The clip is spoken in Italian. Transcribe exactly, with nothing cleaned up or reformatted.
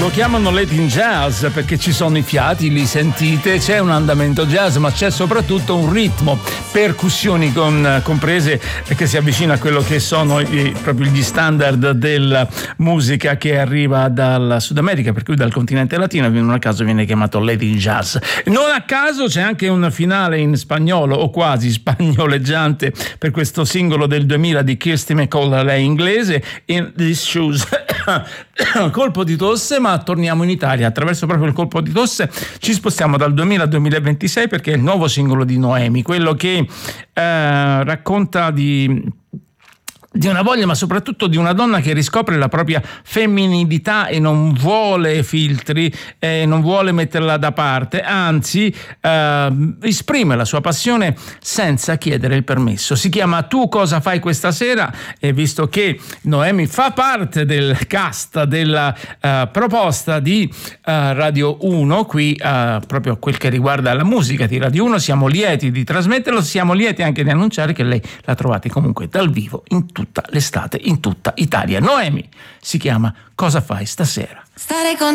Lo chiamano Latin Jazz perché ci sono i fiati, li sentite, c'è un andamento jazz, ma c'è soprattutto un ritmo, percussioni con, comprese, che si avvicina a quello che sono i, proprio gli standard della musica che arriva dal Sud America, per cui dal continente latino, non a caso viene chiamato Latin Jazz. Non a caso c'è anche un finale in spagnolo o quasi spagnoleggiante per questo singolo del duemila di Kirsty MacColl, lei inglese, In These Shoes. Colpo di tosse, ma torniamo in Italia attraverso proprio il colpo di tosse. Ci spostiamo dal duemila al duemilaventisei perché è il nuovo singolo di Noemi, quello che eh, racconta di di una voglia, ma soprattutto di una donna che riscopre la propria femminilità e non vuole filtri, e non vuole metterla da parte, anzi eh, esprime la sua passione senza chiedere il permesso. Si chiama Tu cosa fai questa sera, e visto che Noemi fa parte del cast della eh, proposta di eh, Radio uno, qui eh, proprio quel che riguarda la musica di Radio uno, siamo lieti di trasmetterlo, siamo lieti anche di annunciare che lei la trovate comunque dal vivo in tutto tutta l'estate in tutta Italia. Noemi si chiama Cosa fai stasera? Stare con